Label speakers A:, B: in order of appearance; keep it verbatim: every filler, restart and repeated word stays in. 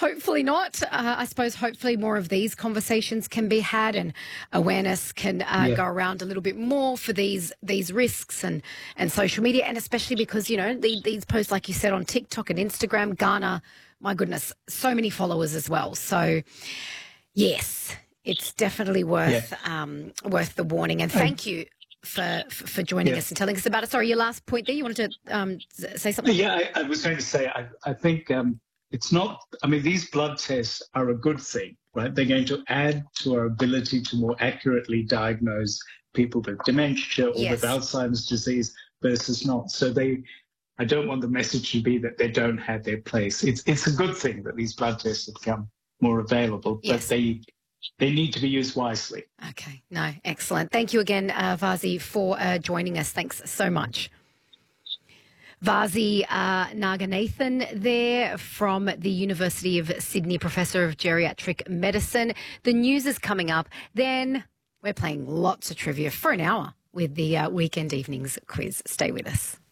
A: Hopefully not. Uh, I suppose hopefully more of these conversations can be had and awareness can uh,
B: Yeah.
A: go around a little bit more for these these risks and, and social media, and especially because, you know, the, these posts, like you said, on TikTok and Instagram garner, my goodness, so many followers as well. So, yes, it's definitely
B: Yeah.
A: worth um, worth the warning. And
B: I,
A: thank you for for joining
B: yeah.
A: us and telling us about it. Sorry, your last point there, you wanted to um, say something?
B: Yeah, I, I was going to say, I, I think um, it's not, I mean, these blood tests are a good thing, right? They're going to add to our ability to more accurately diagnose people with dementia or with
A: Yes.
B: Alzheimer's disease versus not. So they, I don't want the message to be that they don't have their place. It's it's a good thing that these blood tests have become more available, but
A: Yes.
B: they they need to be used wisely.
A: Okay. No, excellent. Thank you again, uh, Vazi, for uh, joining us. Thanks so much. Vazi uh, Naganathan there from the University of Sydney, Professor of Geriatric Medicine. The news is coming up. Then we're playing lots of trivia for an hour with the uh, Weekend Evenings quiz. Stay with us.